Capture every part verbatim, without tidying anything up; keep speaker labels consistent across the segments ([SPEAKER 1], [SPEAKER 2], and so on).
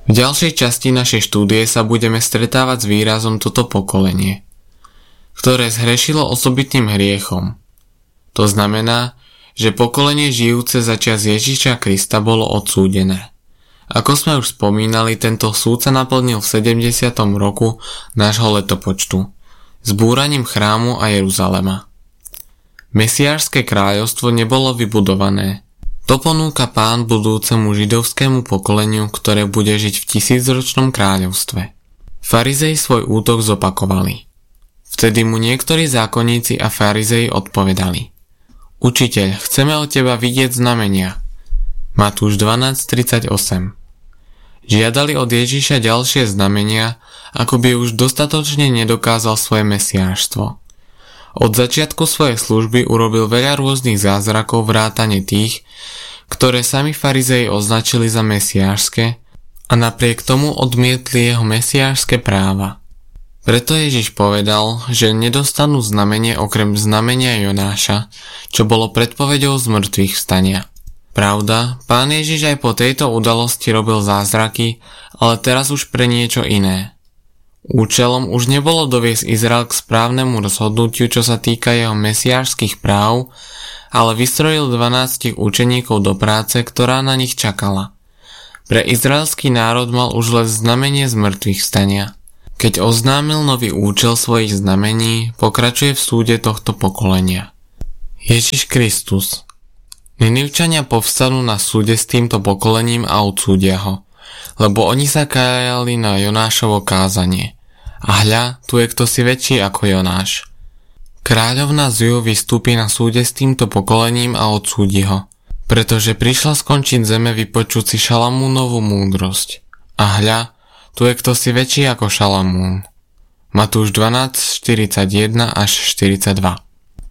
[SPEAKER 1] V ďalšej časti našej štúdie sa budeme stretávať s výrazom toto pokolenie, ktoré zhrešilo osobitným hriechom. To znamená, že pokolenie žijúce za čas Ježiša Krista bolo odsúdené. Ako sme už spomínali, tento súd sa naplnil v sedemdesiatom roku nášho letopočtu, zbúraním chrámu a Jeruzalema. Mesiášske kráľovstvo nebolo vybudované. To ponúka Pán budúcemu židovskému pokoleniu, ktoré bude žiť v tisícročnom kráľovstve. Farizei svoj útok zopakovali. Vtedy mu niektorí zákonníci a farizei odpovedali: Učiteľ, chceme od teba vidieť znamenia. Matúš dvanásť tridsaťosem. Žiadali od Ježiša ďalšie znamenia, ako by už dostatočne nedokázal svoje mesiášstvo. Od začiatku svojej služby urobil veľa rôznych zázrakov vrátane tých, ktoré sami farizei označili za mesiášske, a napriek tomu odmietli jeho mesiášske práva. Preto Ježiš povedal, že nedostanú znamenie okrem znamenia Jonáša, čo bolo predpoveďou z mŕtvych vstania. Pravda, Pán Ježiš aj po tejto udalosti robil zázraky, ale teraz už pre niečo iné. Účelom už nebolo doviesť Izrael k správnemu rozhodnutiu, čo sa týka jeho mesiášskych práv, ale vystrojil dvanástich učeníkov do práce, ktorá na nich čakala. Pre izraelský národ mal už len znamenie z mŕtvych vstania. Keď oznámil nový účel svojich znamení, pokračuje v súde tohto pokolenia. Ježiš Kristus. Ninivčania povstanú na súde s týmto pokolením a odsúdia ho, lebo oni sa kajali na Jonášovo kázanie. A hľa, tu je kto si väčší ako Jonáš. Kráľovna Zju vystúpi na súde s týmto pokolením a odsúdi ho, pretože prišla skončiť zeme vypočuť si Šalamúnovú múdrosť. A hľa, tu je kto si väčší ako Šalamún. Matúš dvanásť štyridsaťjeden až štyridsaťdva.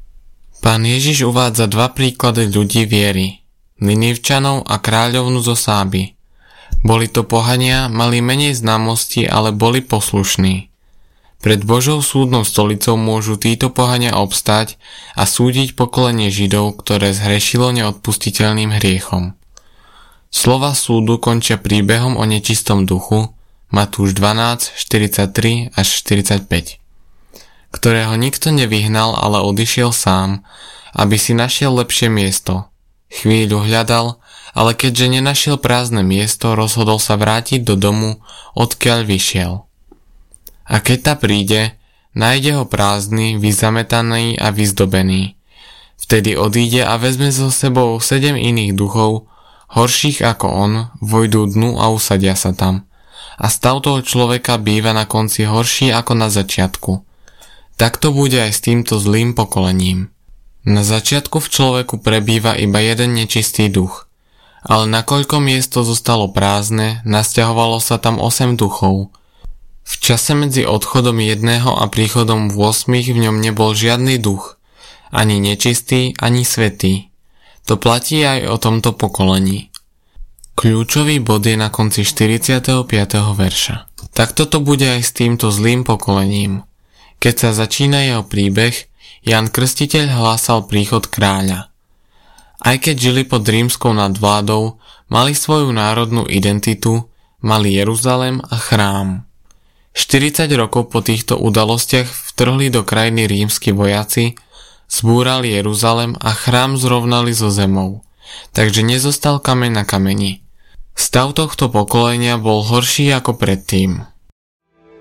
[SPEAKER 1] Pán Ježiš uvádza dva príklady ľudí viery, Ninivčanov a kráľovnu zo Sáby. Boli to pohania, mali menej známosti, ale boli poslušní. Pred Božou súdnou stolicou môžu títo pohania obstať a súdiť pokolenie Židov, ktoré zhrešilo neodpustiteľným hriechom. Slova súdu končia príbehom o nečistom duchu, Matúš dvanásť štyridsaťtri až štyridsaťpäť. Ktorého nikto nevyhnal, ale odišiel sám, aby si našiel lepšie miesto. Chvíľu hľadal, ale keďže nenašiel prázdne miesto, rozhodol sa vrátiť do domu, odkiaľ vyšiel. A keď ta príde, nájde ho prázdny, vyzametaný a vyzdobený. Vtedy odíde a vezme so sebou sedem iných duchov, horších ako on, vojdú dnu a usadia sa tam. A stav toho človeka býva na konci horší ako na začiatku. Tak to bude aj s týmto zlým pokolením. Na začiatku v človeku prebýva iba jeden nečistý duch, ale nakoľko miesto zostalo prázdne, nasťahovalo sa tam osem duchov. V čase medzi odchodom jedného a príchodom ôsmich v ňom nebol žiadny duch, ani nečistý, ani svätý. To platí aj o tomto pokolení. Kľúčový bod je na konci štyridsiateho piateho verša. Takto to bude aj s týmto zlým pokolením. Keď sa začína jeho príbeh, Ján Krstiteľ hlásal príchod kráľa. Aj keď žili pod rímskou nadvládou, mali svoju národnú identitu, mali Jeruzalem a chrám. štyridsať rokov po týchto udalostiach vtrhli do krajiny rímski vojaci, zbúrali Jeruzalem a chrám zrovnali so zemou, takže nezostal kameň na kameni. Stav tohto pokolenia bol horší ako predtým.